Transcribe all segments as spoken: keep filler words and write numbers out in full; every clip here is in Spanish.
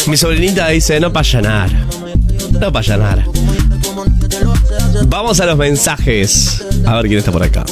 Mi sobrinita dice, no pasa nada. No pasa nada. Vamos a los mensajes. A ver quién está por acá.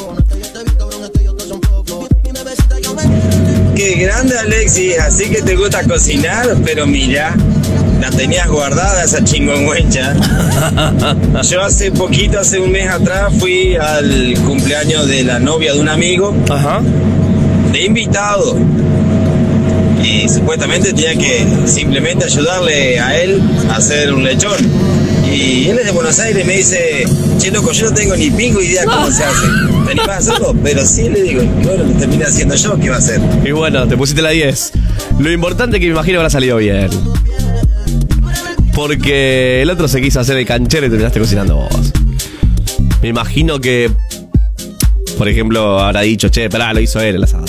Qué grande, Alexis, así que te gusta cocinar, pero mira, la tenías guardada esa chingüengüencha. Yo hace poquito, hace un mes atrás, fui al cumpleaños de la novia de un amigo. Ajá. De invitado. Y supuestamente tenía que simplemente ayudarle a él a hacer un lechón. Y él es de Buenos Aires y me dice, che loco, yo no tengo ni pingo idea cómo se hace. ¿Te animás a hacerlo? Pero sí, le digo, y bueno, lo terminé haciendo yo, ¿qué va a hacer? Y bueno, te pusiste la diez. Lo importante es que me imagino habrá salido bien. Porque el otro se quiso hacer el canchero y terminaste cocinando vos. Me imagino que, por ejemplo, habrá dicho, che, pará, lo hizo él el asado.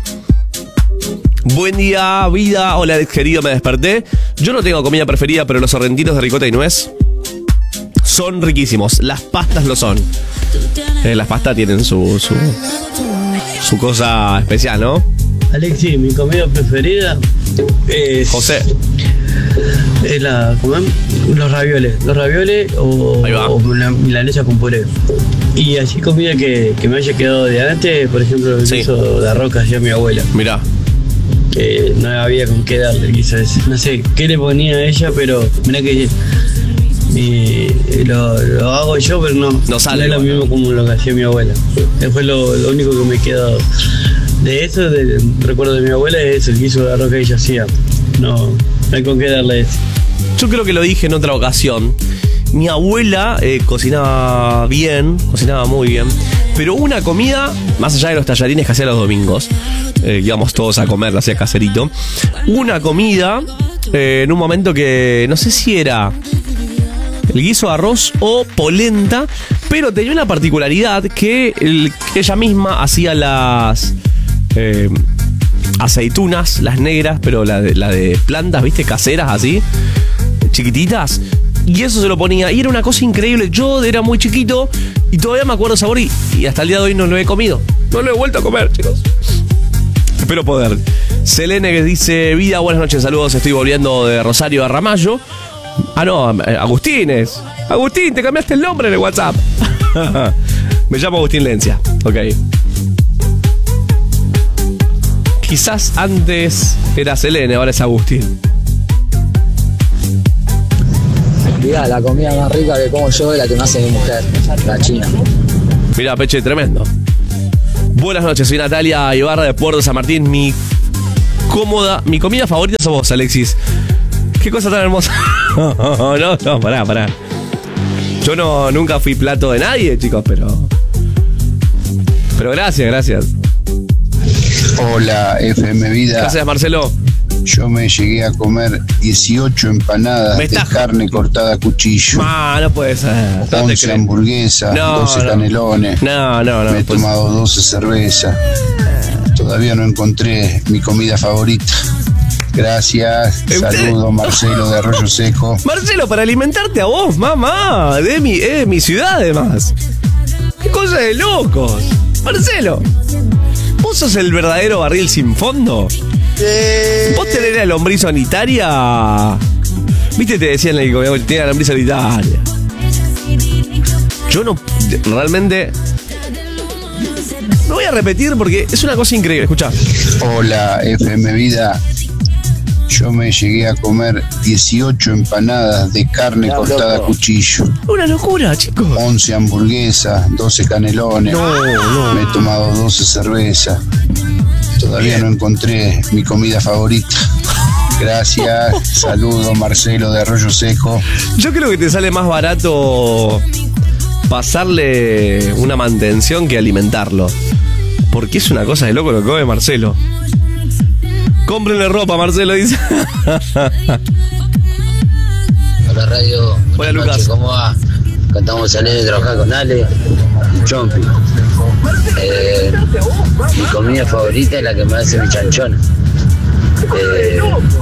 Buen día, vida. Hola, querido, me desperté. Yo no tengo comida preferida, pero los sorrentinos de ricota y nuez son riquísimos. Las pastas lo son. Eh, las pastas tienen su, su su cosa especial, ¿no? Alexi, mi comida preferida es... José. Es la... ¿cómo es? Los ravioles. Los ravioles o, o la milanesa con puré. Y así comida que, que me haya quedado de antes, por ejemplo, el sí. guiso de arroz que hacía mi abuela. Mirá. Que no había con qué darle el guiso ese. No sé qué le ponía a ella, pero mirá que... Y lo, lo hago yo, pero no, no sale. No es lo mismo como lo que hacía mi abuela. Fue lo, lo único que me quedó de eso, del recuerdo de mi abuela, es el guiso de arroz que ella hacía. No, no hay con qué darle eso. Yo creo que lo dije en otra ocasión. Mi abuela eh, cocinaba bien, cocinaba muy bien, pero una comida, más allá de los tallarines que hacía los domingos, eh, íbamos todos a comer, lo hacía caserito, una comida eh, en un momento que no sé si era el guiso de arroz o polenta, pero tenía una particularidad que el, ella misma hacía las eh, aceitunas, las negras, pero la de, la de plantas, ¿viste? Caseras así, chiquititas. Y eso se lo ponía, y era una cosa increíble. Yo era muy chiquito y todavía me acuerdo sabor y, y hasta el día de hoy no lo he comido. No lo he vuelto a comer, chicos. Espero poder. Selene que dice, vida, buenas noches, saludos, estoy volviendo de Rosario a Ramallo. Ah, no, Agustín es. Agustín, te cambiaste el nombre en el WhatsApp. Me llamo Agustín Lencia. Ok. Quizás antes era Selene, ahora es Agustín. Mirá, la comida más rica que como yo es la que me hace mi mujer, la china. Mirá, Peche, tremendo. Buenas noches, soy Natalia Ibarra de Puerto San Martín. Mi cómoda, mi comida favorita sos vos, Alexis. Qué cosa tan hermosa. No, no, no, pará, pará. Yo no, nunca fui plato de nadie, chicos, pero... Pero gracias, gracias. Hola, F M Vida. Gracias, Marcelo. Yo me llegué a comer dieciocho empanadas de carne cortada a cuchillo. No, no puede ser. once hamburguesas, no, doce no. canelones. No, no, no. Me he pues... tomado doce cervezas. Todavía no encontré mi comida favorita. Gracias. Saludos, Marcelo de Arroyo Seco. Marcelo, para alimentarte a vos, mamá. De mi, es de mi ciudad, además. Qué cosa de locos. Marcelo, ¿vos sos el verdadero barril sin fondo? Eh... ¿Vos tenés la lombriz sanitaria? ¿Viste? Te decían que tenía la lombriz sanitaria. Yo no... Realmente... No voy a repetir porque es una cosa increíble. Escuchá. Hola, F M Vida. Yo me llegué a comer dieciocho empanadas de carne no, cortada loco. a cuchillo. Una locura, chicos. once hamburguesas, doce canelones. No, no. Me he tomado doce cervezas. Todavía Bien. no encontré mi comida favorita. Gracias. Saludos, Marcelo de Arroyo Seco. Yo creo que te sale más barato pasarle una mantención que alimentarlo. Porque es una cosa de loco lo que come Marcelo. Cómprenle ropa, Marcelo, dice. Hola, Radio. Hola, Lucas. Noches, ¿cómo va? Acá salir de trabajar con Ale. Chompi. Eh, mi comida favorita es la que me hace mi chanchona. Eh,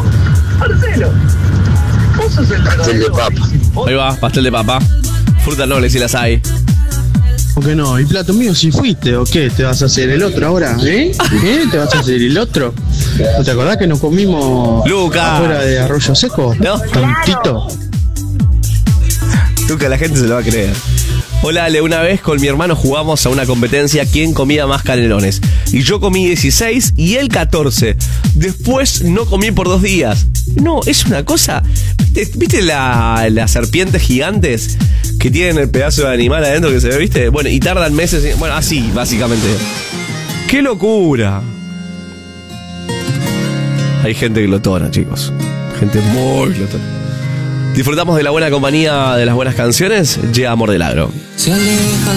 pastel de papa. Ahí va, pastel de papa. Frutas nobles si las hay. ¿Por qué no? ¿Y plato mío si fuiste o qué? ¿Te vas a hacer el otro ahora? ¿Eh? ¿Eh? ¿Te vas a hacer el otro? ¿No te acordás que nos comimos Luca. afuera de Arroyo Seco? No. Tantito. Nunca la gente se lo va a creer. Hola Ale, una vez con mi hermano jugamos a una competencia quién comía más canelones. Y yo comí dieciséis y él catorce. Después no comí por dos días. No, es una cosa... ¿Viste, ¿viste la, las serpientes gigantes que tienen el pedazo de animal adentro que se ve, viste? Bueno, y tardan meses... Bueno, así, básicamente. ¡Qué locura! Hay gente glotona, chicos. Gente muy glotona. Disfrutamos de la buena compañía, de las buenas canciones. Llega Amor del Agro.